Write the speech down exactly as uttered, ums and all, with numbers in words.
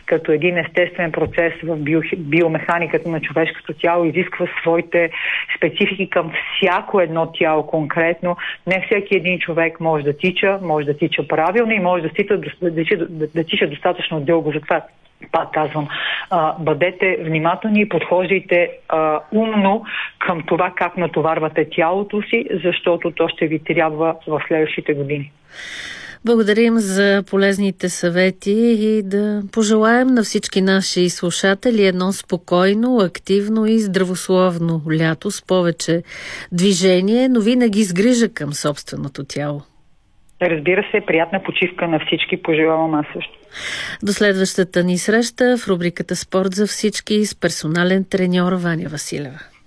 като един естествен процес в био, биомеханиката на човешкото тяло, изисква своите специфики към всяко едно тяло конкретно. Не всеки един човек може да тича, може да тича правилно и може да тича, да, да, да, да тича достатъчно дълго. Затова пак казвам, а, бъдете внимателни и подхождайте а, умно към това как натоварвате тялото си, защото то ще ви трябва в следващите години. Благодарим за полезните съвети и да пожелаем на всички наши слушатели едно спокойно, активно и здравословно лято с повече движение, но винаги с грижа към собственото тяло. Разбира се, приятна почивка на всички, пожелавам аз също. До следващата ни среща в рубриката Спорт за всички с персонален треньор Ваня Василева.